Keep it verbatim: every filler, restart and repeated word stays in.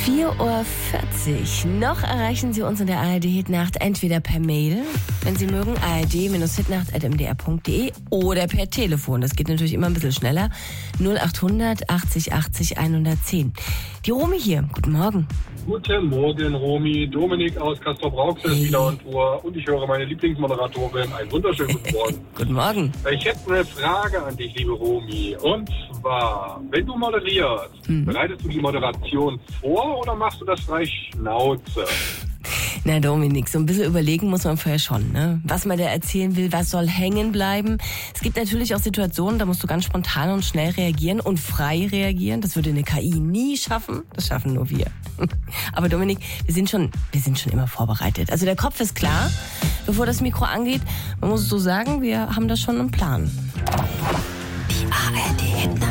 vier Uhr vierzig. Noch erreichen Sie uns in der A R D-Hitnacht entweder per Mail, wenn Sie mögen, a r d dash hitnacht at m d r punkt d e oder per Telefon. Das geht natürlich immer ein bisschen schneller. null acht hundert achtzig achtzig hundertzehn. Die Romy hier. Guten Morgen. Guten Morgen, Romy. Dominik aus Castrop-Rauxel ist wieder on Tour und ich höre meine Lieblingsmoderatorin. Einen wunderschönen guten Morgen. Guten Morgen. Ich hätte eine Frage an dich, liebe Romy. Und zwar, wenn du moderierst, mhm. bereitest du die Moderation vor oder machst du das frei Schnauze? Na Dominik, so ein bisschen überlegen muss man vorher schon, ne? Was man da erzählen will, was soll hängen bleiben. Es gibt natürlich auch Situationen, da musst du ganz spontan und schnell reagieren und frei reagieren. Das würde eine K I nie schaffen, das schaffen nur wir. Aber Dominik, wir sind schon, wir sind schon immer vorbereitet. Also der Kopf ist klar, bevor das Mikro angeht. Man muss es so sagen, wir haben da schon einen Plan. Die A R D